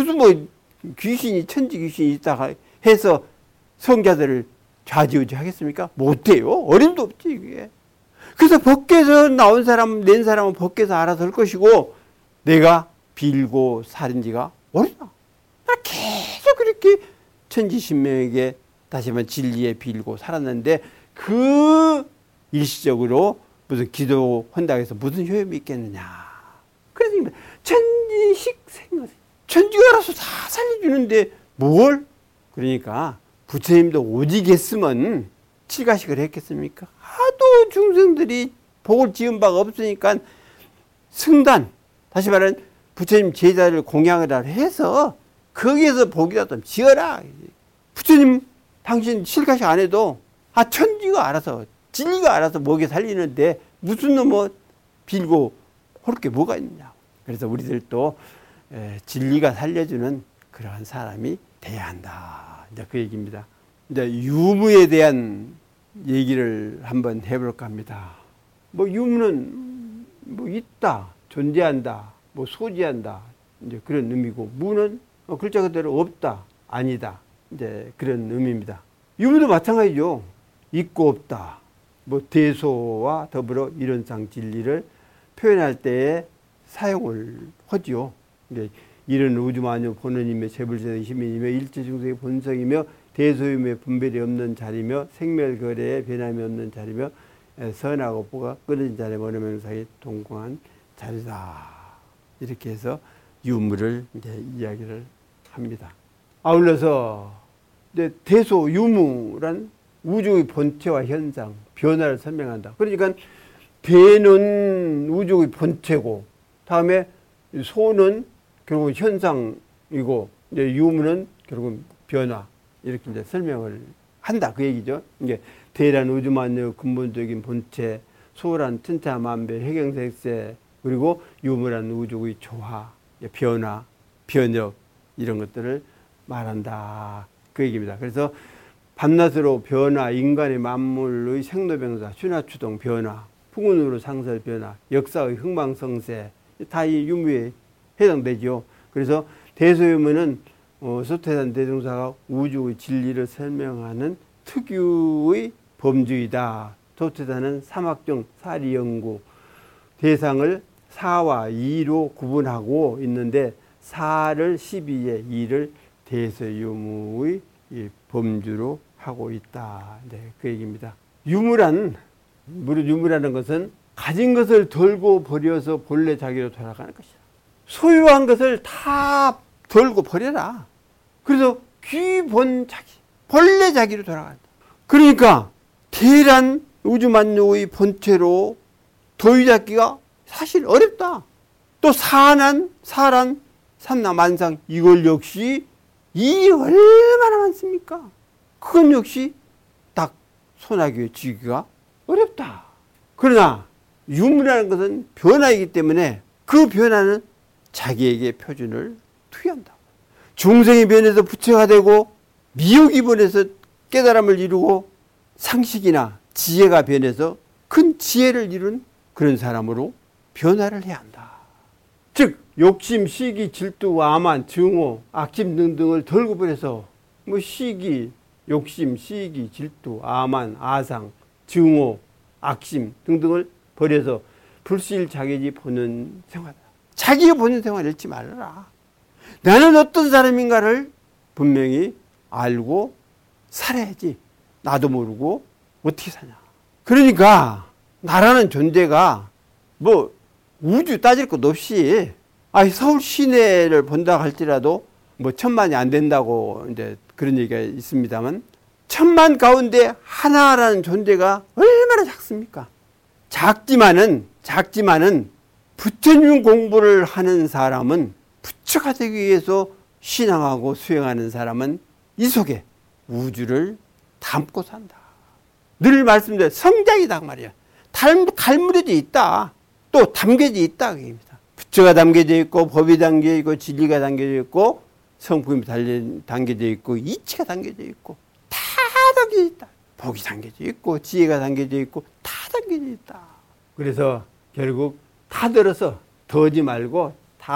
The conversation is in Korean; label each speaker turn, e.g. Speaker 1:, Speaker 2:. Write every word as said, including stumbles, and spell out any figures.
Speaker 1: 무슨 뭐 귀신이 천지 귀신이 있다가 해서 성자들을 좌지우지 하겠습니까? 못해요. 어림도 없지 이게. 그래서 밖에서 나온 사람, 낸 사람은 밖에서 알아서 할 것이고 내가 빌고 살은 지가 오래다. 계속 그렇게 천지신명에게 다시 한번 진리에 빌고 살았는데 그 일시적으로 무슨 기도한다고 해서 무슨 효험이 있겠느냐. 그래서 천지식 생각, 천지가 알아서 다 살려주는데 뭘? 그러니까 부처님도 오직 했으면 칠가식을 했겠습니까? 하도 중생들이 복을 지은 바가 없으니까 승단, 다시 말하면 부처님 제자를 공양을 해서 거기에서 복이라도 지어라. 부처님 당신 칠가식 안 해도 아 천지가 알아서 진리가 알아서 먹여 살리는데 무슨 놈뭐 빌고 할 게 뭐가 있느냐. 그래서 우리들도 에, 진리가 살려주는 그러한 사람이 돼야 한다. 이제 그 얘기입니다. 이제 유무에 대한 얘기를 한번 해볼까 합니다. 뭐 유무는 뭐 있다, 존재한다, 뭐 소지한다, 이제 그런 의미고 무는 어, 글자 그대로 없다, 아니다, 이제 그런 의미입니다. 유무도 마찬가지죠. 있고 없다, 뭐 대소와 더불어 이론상 진리를 표현할 때에 사용을 하죠. 이제 이런 우주만유 본원이며 재불세의 힘이며 일체중생의 본성이며 대소유의 분별이 없는 자리며 생멸거래에 변함이 없는 자리며 선하고 보가 끊어진 자리에 원어명사에 동공한 자리다. 이렇게 해서 유무를 이제 이야기를 합니다. 아울러서 이제 대소유무란 우주의 본체와 현상, 변화를 설명한다. 그러니까 배는 우주의 본체고, 다음에 소는 결국 현상이고, 이제 유무는 결국 변화. 이렇게 이제 설명을 한다. 그 얘기죠. 이게 대란 우주만유 근본적인 본체, 소란 천차만별 해경색세, 그리고 유무란 우주의 조화, 변화, 변혁, 이런 것들을 말한다. 그 얘기입니다. 그래서 밤낮으로 변화, 인간의 만물의 생로병사, 추나추동 변화, 풍운으로 상설 변화, 역사의 흥망성쇠, 다 이 유무에 해당되죠. 그래서 대소유무는 어, 소태산 대종사가 우주의 진리를 설명하는 특유의 범주이다. 소태산은 삼학정 사리연구, 대상을 사와 이로 구분하고 있는데 사를 십이에 이를 대소유무의 범주로 하고 있다. 네, 그 얘기입니다. 유무란, 무릇 유무라는 것은 가진 것을 덜고 버려서 본래 자기로 돌아가는 것이다. 소유한 것을 다 덜고 버려라. 그래서 귀본 자기, 본래 자기로 돌아간다. 그러니까 대란 우주만유의 본체로 도유잡기가 사실 어렵다. 또 사난, 사란, 삼남, 만상, 이걸 역시 이 얼마나 많습니까? 그건 역시 딱 손아귀에 쥐기가 어렵다. 그러나 유무라는 것은 변화이기 때문에 그 변화는 자기에게 표준을 투여한다. 중생이 변해서 부처가 되고 미혹이 변해서 깨달음을 이루고 상식이나 지혜가 변해서 큰 지혜를 이룬 그런 사람으로 변화를 해야 한다. 즉 욕심, 시기, 질투, 아만, 증오, 악심 등등을 덜고 버려서 뭐 시기, 욕심, 시기, 질투, 아만, 아상, 증오, 악심 등등을 버려서 불실자기지 보는 생활. 자기가 보는 생활을 잃지 말아라. 나는 어떤 사람인가를 분명히 알고 살아야지. 나도 모르고 어떻게 사냐. 그러니까 나라는 존재가 뭐 우주 따질 것 없이 아 서울 시내를 본다고 할지라도 뭐 천만이 안 된다고 이제 그런 얘기가 있습니다만 천만 가운데 하나라는 존재가 얼마나 작습니까? 작지만은 작지만은 부처님 공부를 하는 사람은 부처가 되기 위해서 신앙하고 수행하는 사람은 이 속에 우주를 담고 산다. 늘 말씀드려 성장이다 그 말이야. 갈무려져 있다. 또 담겨져 있다 그 얘기입니다. 부처가 담겨져 있고 법이 담겨져 있고 진리가 담겨져 있고 성품이 담겨져 있고 이치가 담겨져 있고 다 담겨져 있다. 복이 담겨져 있고 지혜가 담겨져 있고 다 담겨져 있다. 그래서 결국 다 들어서 더지 말고